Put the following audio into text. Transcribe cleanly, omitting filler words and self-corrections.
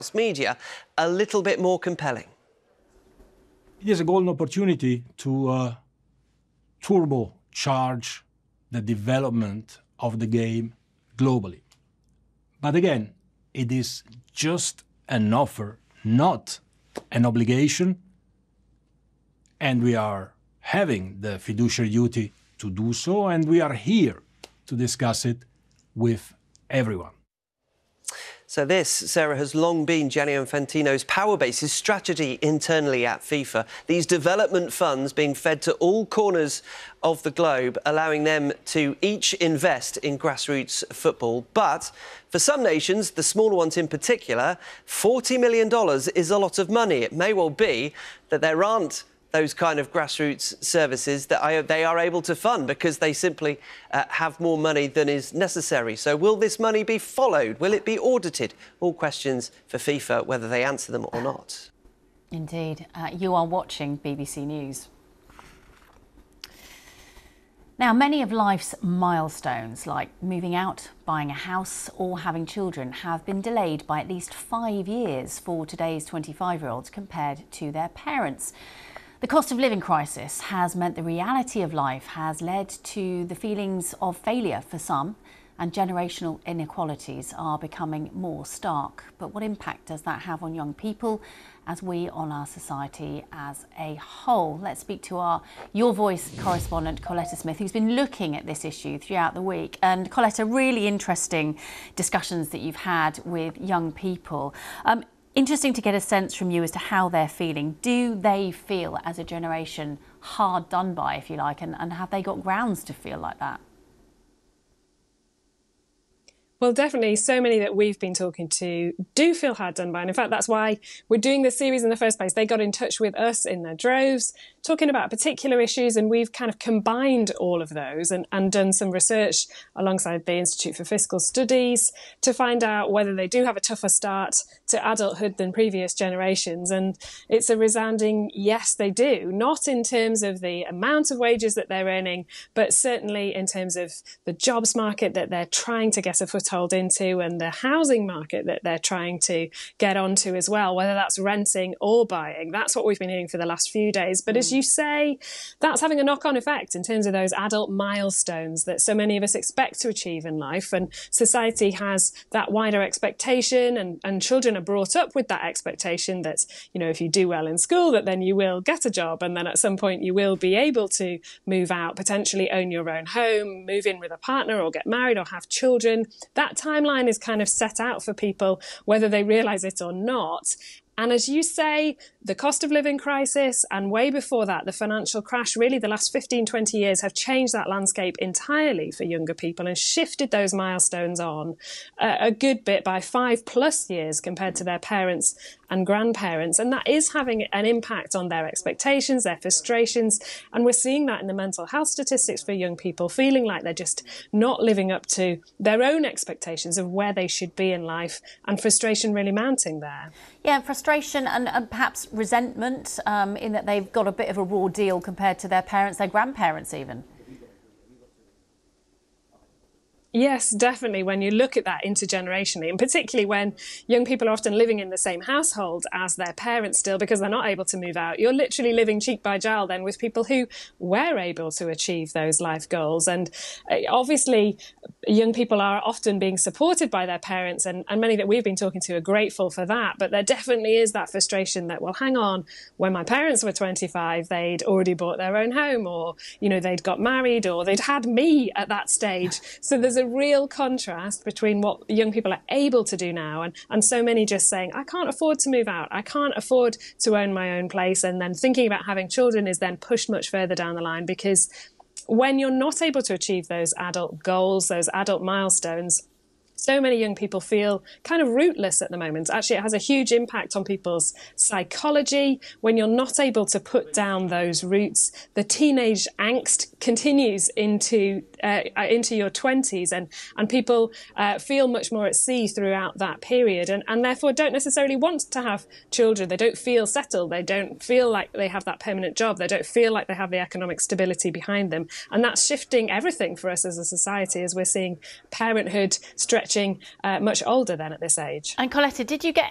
media a little bit more compelling? It is a golden opportunity to turbocharge the development of the game globally. But again, it is just an offer, not an obligation, and we are having the fiduciary duty to do so, and we are here to discuss it with everyone. So this, Sarah, has long been Gianni Infantino's power base, his strategy internally at FIFA. These development funds being fed to all corners of the globe, allowing them to each invest in grassroots football. But for some nations, the smaller ones in particular, $40 million is a lot of money. It may well be that there aren't those kind of grassroots services that they are able to fund because they simply have more money than is necessary. So will this money be followed? Will it be audited? All questions for FIFA, whether they answer them or not. Indeed. You are watching BBC News. Now, many of life's milestones, like moving out, buying a house or having children, have been delayed by at least 5 years for today's 25-year-olds compared to their parents. The cost of living crisis has meant the reality of life has led to the feelings of failure for some, and generational inequalities are becoming more stark. But what impact does that have on young people, as we on our society as a whole? Let's speak to our Your Voice correspondent, Coletta Smith, who's been looking at this issue throughout the week. And Coletta, really interesting discussions that you've had with young people. Interesting to get a sense from you as to how they're feeling. Do they feel, as a generation, hard done by, if you like, and have they got grounds to feel like that? Well, definitely, so many that we've been talking to do feel hard done by. And in fact, that's why we're doing this series in the first place. They got in touch with us in their droves, talking about particular issues, and we've kind of combined all of those and done some research alongside the Institute for Fiscal Studies to find out whether they do have a tougher start to adulthood than previous generations. And it's a resounding yes, they do. Not in terms of the amount of wages that they're earning, but certainly in terms of the jobs market that they're trying to get a foothold into, and the housing market that they're trying to get onto as well, whether that's renting or buying. That's what we've been hearing for the last few days. But as you say, that's having a knock-on effect in terms of those adult milestones that so many of us expect to achieve in life. And society has that wider expectation, and children are brought up with that expectation that, you know, if you do well in school, that then you will get a job, and then at some point you will be able to move out, potentially own your own home, move in with a partner or get married or have children. That timeline is kind of set out for people, whether they realise it or not. And as you say, the cost of living crisis, and way before that, the financial crash, really the last 15, 20 years have changed that landscape entirely for younger people and shifted those milestones on a good bit by 5+ years compared to their parents and grandparents. And that is having an impact on their expectations, their frustrations. And we're seeing that in the mental health statistics for young people, feeling like they're just not living up to their own expectations of where they should be in life, and frustration really mounting there. Yeah, frustration and perhaps resentment in that they've got a bit of a raw deal compared to their parents, their grandparents even. Yes, definitely. When you look at that intergenerationally, and particularly when young people are often living in the same household as their parents still because they're not able to move out, you're literally living cheek by jowl then with people who were able to achieve those life goals. And obviously, young people are often being supported by their parents, and many that we've been talking to are grateful for that. But there definitely is that frustration that, well, hang on, when my parents were 25, they'd already bought their own home, or, you know, they'd got married, or they'd had me at that stage. So there's a real contrast between what young people are able to do now, and so many just saying, I can't afford to move out, I can't afford to own my own place, and then thinking about having children is then pushed much further down the line, because when you're not able to achieve those adult goals, those adult milestones, so many young people feel kind of rootless at the moment. Actually, it has a huge impact on people's psychology. When you're not able to put down those roots, the teenage angst continues into your 20s, and people feel much more at sea throughout that period, and therefore don't necessarily want to have children. They don't feel settled. They don't feel like they have that permanent job. They don't feel like they have the economic stability behind them. And that's shifting everything for us as a society, as we're seeing parenthood stretching much older than at this age. And Coletta, did you get